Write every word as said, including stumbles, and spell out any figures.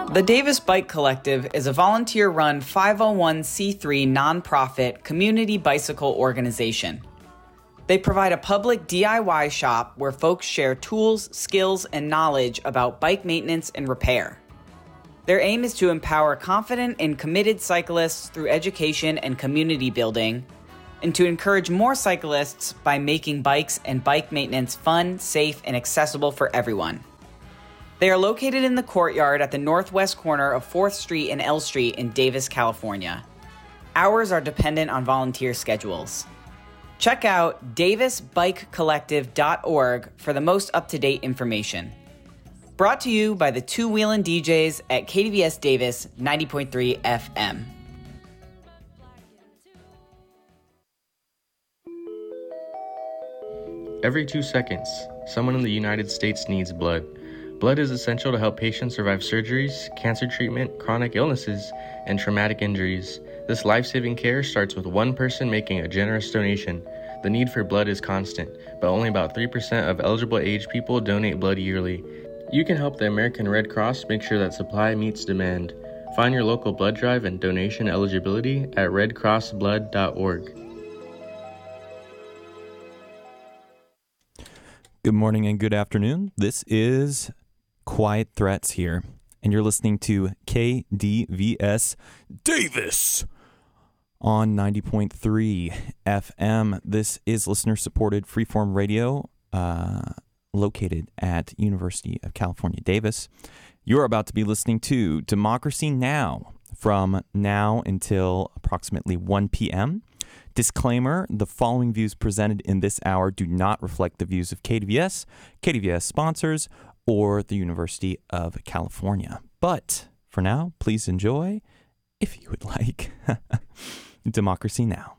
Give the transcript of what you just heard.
The Davis Bike Collective is a volunteer-run five oh one c three nonprofit community bicycle organization. They provide a public D I Y shop where folks share tools, skills, and knowledge about bike maintenance and repair. Their aim is to empower confident and committed cyclists through education and community building, and to encourage more cyclists by making bikes and bike maintenance fun, safe, and accessible for everyone. They are located in the courtyard at the northwest corner of fourth Street and L Street in Davis, California. Hours are dependent on volunteer schedules. Check out davis bike collective dot org for the most up-to-date information. Brought to you by the Two Wheelin' D Js at K D V S Davis ninety point three F M. Every two seconds, someone in the United States needs blood. Blood is essential to help patients survive surgeries, cancer treatment, chronic illnesses, and traumatic injuries. This life-saving care starts with one person making a generous donation. The need for blood is constant, but only about three percent of eligible age people donate blood yearly. You can help the American Red Cross make sure that supply meets demand. Find your local blood drive and donation eligibility at red cross blood dot org. Good morning and good afternoon. This is Quiet Threats here, and you're listening to K D V S Davis on ninety point three F M. This is listener-supported freeform radio uh, located at University of California, Davis. You're about to be listening to Democracy Now! From now until approximately one p.m. Disclaimer, the following views presented in this hour do not reflect the views of K D V S, K D V S sponsors, or the University of California. But for now, please enjoy, if you would like, Democracy Now!